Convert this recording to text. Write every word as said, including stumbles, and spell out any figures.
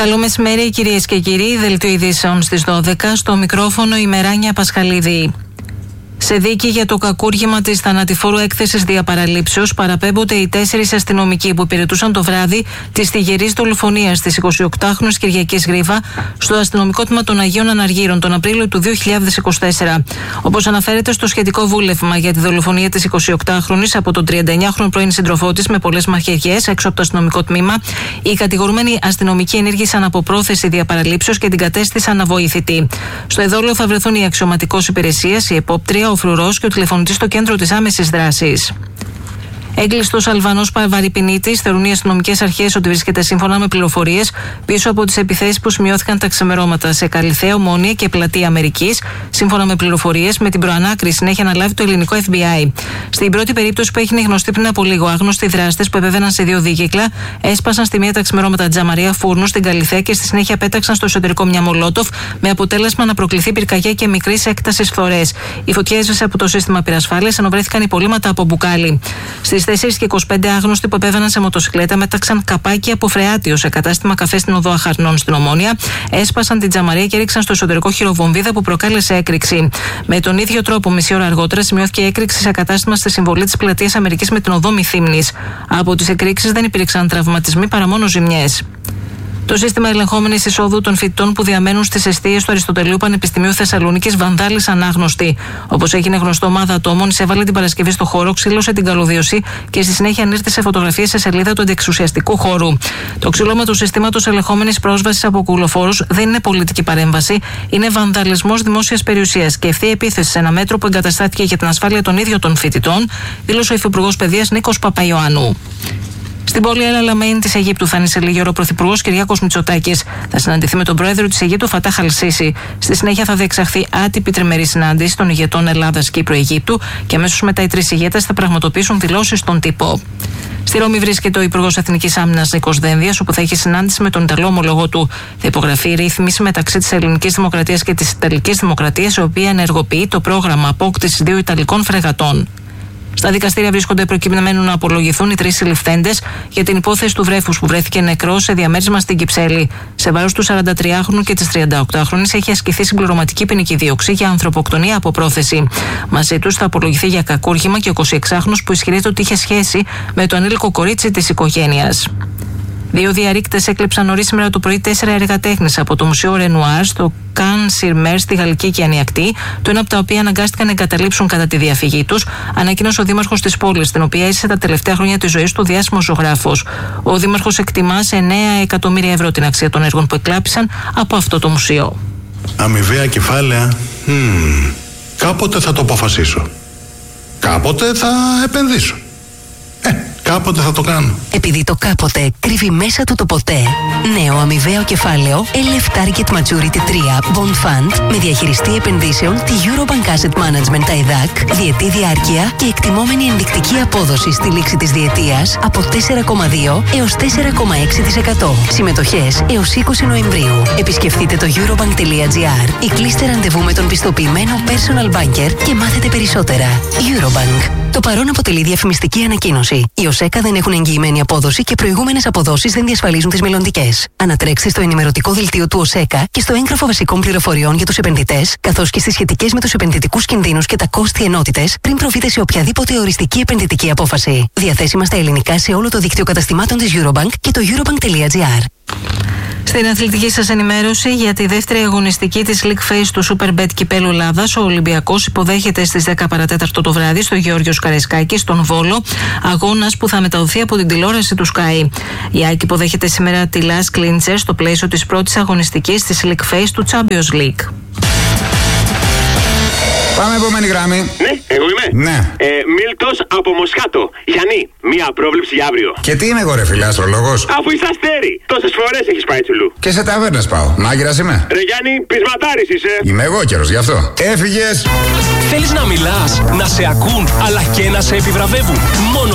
Καλό μεσημέρι, κυρίες και κύριοι. Δελτίο ειδήσεων στις δώδεκα. Στο μικρόφωνο η Μεράνια Πασχαλίδη. Σε δίκη για το κακούργημα της θανατηφόρου έκθεσης διαπαραλήψεως παραπέμπονται οι τέσσερις αστυνομικοί που υπηρετούσαν το βράδυ της θυγερής δολοφονίας της εικοσιοκτάχρονης Κυριακής Γρίβα στο αστυνομικό τμήμα των Αγίων Αναργύρων τον Απρίλιο του δύο χιλιάδες είκοσι τέσσερα. Όπως αναφέρεται στο σχετικό βούλευμα για τη δολοφονία της εικοσιοκτάχρονης από τον τριανταεννιάχρονο πρώην σύντροφό της με πολλές μαχαιριές έξω από το αστυνομικό τμήμα, οι κατηγορούμενοι αστυνομικοί ενήργησαν από πρόθεση διαπαραλήψεως και την κατέστησαν αβοήθητη. Στο εδόλιο θα βρεθούν οι αξιωματικός υπηρεσίας, η επόπτρια, ο φρουρός και ο τηλεφωνητής στο κέντρο της άμεσης δράσης. Έγκλειστος Αλβανός βαρυπινίτης, θεωρούν οι αστυνομικές αρχές ότι βρίσκεται σύμφωνα με πληροφορίες πίσω από τις επιθέσεις που σημειώθηκαν τα ξημερώματα σε Καλιθέα, Ομόνια και Πλατεία Αμερικής. Σύμφωνα με πληροφορίες, με την προανάκριση να έχει αναλάβει το ελληνικό εφ μπι άι. Στην πρώτη περίπτωση που έγινε γνωστή πριν από λίγο, άγνωστοι δράστες που επέβαιναν σε δύο δίκυκλα έσπασαν στη μία τα ξημερώματα Τζαμαρία Φούρνου στην Καλιθέα και στη συνέχεια πέταξαν στο εσωτερικό μια μολότοφ με αποτέλεσμα να προκληθεί πυρκαγιά και μικρής έκτασης φθορές. Η φωτιά έσβησε από το σύστημα πυρασφάλειας ενώ βρέθηκαν υπολείμματα από μπουκάλι. Στις τέσσερις και είκοσι πέντε άγνωστοι που επέβαιναν σε μοτοσυκλέτα μέταξαν καπάκι από φρεάτιο σε κατάστημα καφέ στην οδό Αχαρνών στην Ομόνια, έσπασαν την Τζαμαρία και έριξαν στο εσωτερικό χειροβομβίδα που προκάλεσε έκρηξη. Με τον ίδιο τρόπο, μισή ώρα αργότερα, σημειώθηκε έκρηξη σε κατάστημα στη συμβολή της Πλατείας Αμερικής με την οδό Μυθύμνης. Από τις εκρήξεις δεν υπήρξαν τραυματισμοί παρά μόνο ζημιές. Το σύστημα ελεγχόμενης εισόδου των φοιτητών που διαμένουν στις εστίες του Αριστοτελείου Πανεπιστημίου Θεσσαλονίκης βανδάλισαν άγνωστοι. Όπως έγινε γνωστό, ομάδα ατόμων εισέβαλε την Παρασκευή στο χώρο, ξύλωσε την καλωδίωση και στη συνέχεια ανήρτησε φωτογραφίες σε σελίδα του αντιεξουσιαστικού χώρου. Το ξύλωμα του συστήματος ελεγχόμενης πρόσβασης από κουλοφόρους δεν είναι πολιτική παρέμβαση, είναι βανδαλισμός δημόσιας περιουσίας και ευθεία επίθεση σε ένα μέτρο που εγκαταστάθηκε για την ασφάλεια των ίδιων των φοιτητών, δήλωσε ο Υφυπουργός Παιδείας Νίκος Παπαϊωάννου. Στην πόλη Ελ Αλαμέιν της Αιγύπτου θα είναι σε λίγη ώρα ο Πρωθυπουργός Κυριάκος Μητσοτάκης. Θα συναντηθεί με τον πρόεδρο της Αιγύπτου Φατάχ Αλ-Σίσι. Στη συνέχεια θα διεξαχθεί άτυπη τριμερή συνάντηση των ηγετών Ελλάδας, Κύπρου, Αιγύπτου και αμέσως μετά οι τρεις ηγέτες θα πραγματοποιήσουν δηλώσεις στον τύπο. Στη Ρώμη βρίσκεται ο Υπουργός Εθνικής Άμυνας Νίκος Δένδιας, όπου θα έχει συνάντηση με τον Ιταλό ομολογό του. Θα υπογραφεί η ρύθμιση μεταξύ της Ελληνικής Δημοκρατίας και της Ιταλικής Δημοκρατίας, η οποία ενεργοποιεί το πρόγραμμα απόκτησης δύο Ιταλικών φρεγατών. Στα δικαστήρια βρίσκονται προκειμένου να απολογηθούν οι τρεις συλληφθέντες για την υπόθεση του βρέφους που βρέθηκε νεκρός σε διαμέρισμα στην Κυψέλη. Σε βάρος του σαραντατριάχρονου και της τριανταοκτάχρονης έχει ασκηθεί συμπληρωματική ποινική δίωξη για ανθρωποκτονία από πρόθεση. Μαζί τους θα απολογηθεί για κακούργημα και ο εικοσιεξάχρονος που ισχυρίζεται ότι είχε σχέση με το ανήλικο κορίτσι της οικογένειας. Δύο διαρρήκτες έκλεψαν νωρίς σήμερα το πρωί τέσσερα έργα τέχνης από το Μουσείο Ρενουάρ στο Καν Σιρμέρ στη Γαλλική Ωκεανή Ακτή, το ένα από τα οποία αναγκάστηκαν να εγκαταλείψουν κατά τη διαφυγή τους, ανακοίνωσε ο δήμαρχος της πόλης, στην οποία έζησε τα τελευταία χρόνια της ζωής του διάσημος ζωγράφος. Ο δήμαρχος εκτιμά σε εννέα εκατομμύρια ευρώ την αξία των έργων που εκλάπησαν από αυτό το μουσείο. Αμοιβαία κεφάλαια. Hmm. Κάποτε θα το αποφασίσω. Κάποτε θα επενδύσω. Ε, κάποτε θα το κάνω. Επειδή το κάποτε κρύβει μέσα του το ποτέ. Νέο αμοιβαίο κεφάλαιο L F Target Maturity τρία Bond Fund με διαχειριστή επενδύσεων τη Eurobank Asset Management τα ΕΔΑΚ, διετή διάρκεια και εκτιμόμενη ενδεικτική απόδοση στη λήξη της διετίας από τέσσερα κόμμα δύο έως τέσσερα κόμμα έξι τοις εκατό. Συμμετοχές έως είκοσι Νοεμβρίου. Επισκεφτείτε το eurobank τελεία gr ή κλείστε ραντεβού με τον πιστοποιημένο personal banker και μάθετε περισσότερα. Eurobank. Το παρόν αποτελεί διαφημιστική ανακοίνωση. Οι ΟΣΕΚΑ δεν έχουν εγγυημένη απόδοση και προηγούμενες αποδόσεις δεν διασφαλίζουν τις μελλοντικές. Ανατρέξτε στο ενημερωτικό δελτίο του ΟΣΕΚΑ και στο έγγραφο βασικών πληροφοριών για τους επενδυτές, καθώς και στις σχετικές με τους επενδυτικούς κινδύνους και τα κόστη ενότητες, πριν προβείτε σε οποιαδήποτε οριστική επενδυτική απόφαση. Διαθέσιμα στα ελληνικά σε όλο το δίκτυο καταστημάτων της Eurobank και το eurobank τελεία gr. Στην αθλητική σας ενημέρωση για τη δεύτερη αγωνιστική της League Phase του Superbet Κυπέλλου Ελλάδας, ο Ολυμπιακός υποδέχεται στις δέκα παρά τέταρτο το βράδυ στο Γεώργιος Καραϊσκάκη στον Βόλο, αγώνας που θα μεταδοθεί από την τηλεόραση του Sky. Η ΑΕΚ υποδέχεται σήμερα τη Las Clinchers στο πλαίσιο της πρώτης αγωνιστικής της League Phase του Champions League. Πάμε επόμενη γραμμή. Ναι, εγώ είμαι. Ναι. Ε, Μίλτος από Μοσχάτο. Γιάννη, μία πρόβλεψη για αύριο. Και τι είμαι εγώ, ρε φίλε, αστρολόγος? Αφού είσαι αστέρι. Τόσες φορές έχεις πάει τσουλού. Και σε ταβέρνες πάω. Μάγειρας είμαι. Ρε Γιάννη, πεισματάρης είσαι. Είμαι εγώ καιρός γι' αυτό. Έφυγες. Θέλεις να μιλάς, να σε ακούν, αλλά και να σε επιβραβεύουν. Μόνο